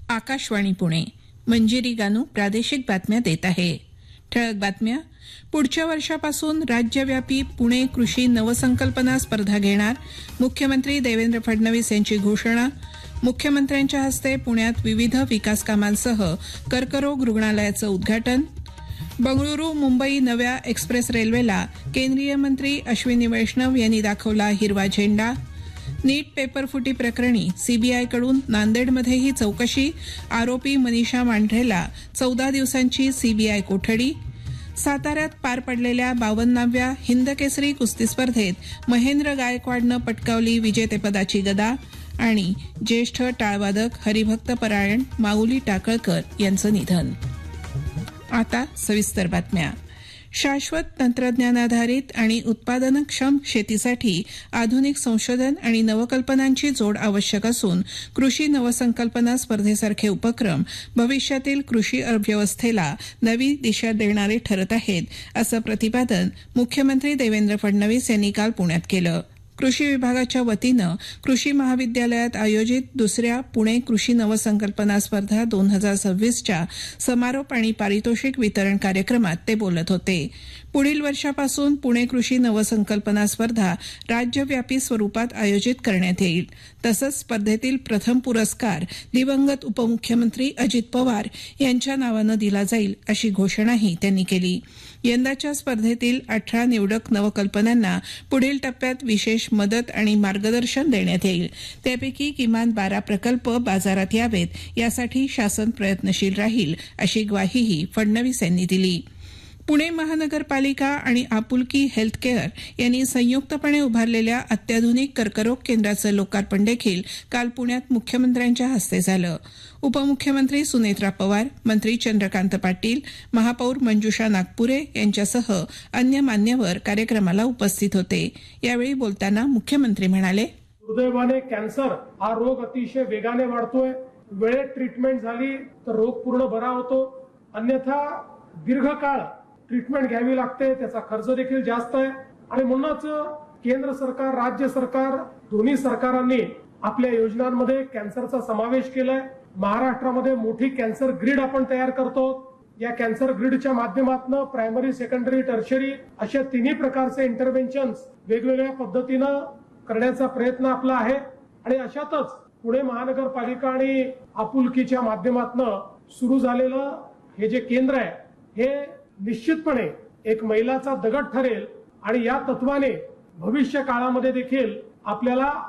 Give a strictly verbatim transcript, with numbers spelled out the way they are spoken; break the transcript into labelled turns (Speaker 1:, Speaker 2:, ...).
Speaker 1: आकाशवाणी पुणे. मंजिरी गानू प्रादेशिक बातम्या देत आहे. ठळक बातम्या. पुढच्या वर्षापासून राज्यव्यापी पुणे कृषी नवसंकल्पना स्पर्धा घेणार, मुख्यमंत्री देवेंद्र फडणवीस यांची घोषणा. मुख्यमंत्र्यांच्या हस्ते पुण्यात विविध विकास कामांसह कर्करोग रुग्णालयाचं उद्घाटन. बंगळुरू मुंबई नव्या एक्सप्रेस रेल्वेला केंद्रीय मंत्री अश्विनी वैष्णव यांनी दाखवला हिरवा झेंडा. नीट पेपरफुटी प्रकरणी सीबीआयकडून नांदेडमध्येही चौकशी, आरोपी मनीषा मांढरेला चौदा दिवसांची सीबीआय कोठडी. साताऱ्यात पार पडलेल्या बावन्नाव्या हिंदकेसरी कुस्ती स्पर्धेत महेंद्र गायकवाडनं पटकावली विजेतेपदाची गदा. आणि ज्येष्ठ टाळवादक हरिभक्त परायण माऊली टाकळकर यांचं निधन. आता सविस्तर बातम्या. शाश्वत तंत्रज्ञानाधारित आणि उत्पादनक्षम शेतीसाठी आधुनिक संशोधन आणि नवकल्पनांची जोड आवश्यक असून कृषी नवसंकल्पना स्पर्धेसारखे उपक्रम भविष्यातील कृषी अर्थव्यवस्थेला नवी दिशा देणारे ठरत आहेत, असं प्रतिपादन मुख्यमंत्री देवेंद्र फडणवीस यांनी काल पुण्यात केलं. कृषी विभागाच्या वतीनं कृषी महाविद्यालयात आयोजित दुसऱ्या पुणे कृषी नवसंकल्पना स्पर्धा दोन हजार सव्वीसच्या समारोप आणि पारितोषिक वितरण कार्यक्रमात ते बोलत होते. पुढील वर्षापासून पुणे कृषी नवसंकल्पना स्पर्धा राज्यव्यापी स्वरूपात आयोजित करण्यात येईल. तसंच स्पर्धेतील प्रथम पुरस्कार दिवंगत उपमुख्यमंत्री अजित पवार यांच्या नावानं दिला जाईल, अशी घोषणाही त्यांनी केली. यंदाच्या स्पर्धेतील अठरा निवडक नवकल्पनांना पुढील टप्प्यात विशेष मदत आणि मार्गदर्शन देण्यात येईल. त्यापैकी किमान बारा प्रकल्प बाजारात यावेत यासाठी शासन प्रयत्नशील राहील, अशी ग्वाहीही फडणवीस यांनी दिली. पुणे महानगरपालिका आणि आपुलकी हेल्थकेअर यांनी संयुक्तपणे उभारलेल्या अत्याधुनिक कर्करोग केंद्राचं लोकार्पण देखील काल पुण्यात मुख्यमंत्र्यांच्या हस्ते झालं. उपमुख्यमंत्री सुनेत्रा पवार, मंत्री चंद्रकांत पाटील, महापौर मंजुषा नागपुरे यांच्यासह अन्य मान्यवर कार्यक्रमाला उपस्थित होते. यावेळी बोलताना मुख्यमंत्री म्हणाले,
Speaker 2: दुर्दैवाने कॅन्सर हा रोग अतिशय वेगाने वाढतोय. वेळेत ट्रीटमेंट झाली तर रोग पूर्ण बरा होतो, अन्यथा दीर्घकाळ ट्रीटमेंट घ्यावी लागते, त्याचा खर्च देखील जास्त आहे. आणि म्हणूनच केंद्र सरकार, राज्य सरकार दोन्ही सरकारांनी आपल्या योजनांमध्ये कॅन्सरचा समावेश केलाय. महाराष्ट्रामध्ये मोठी कॅन्सर ग्रीड आपण तयार करतो. या कॅन्सर ग्रीडच्या माध्यमातून प्रायमरी, सेकंडरी, टर्शरी अशा तिन्ही प्रकारचे इंटरव्हेन्शन वेगवेगळ्या पद्धतीनं करण्याचा प्रयत्न आपला आहे. आणि अशातच पुणे महानगरपालिका आणि आपुलकीच्या माध्यमातून सुरू झालेलं हे जे केंद्र आहे हे निश्चितपणे एक मैलाचा दगड ठरेल आणि या तत्वाने भविष्य काळामध्ये देखील आपल्याला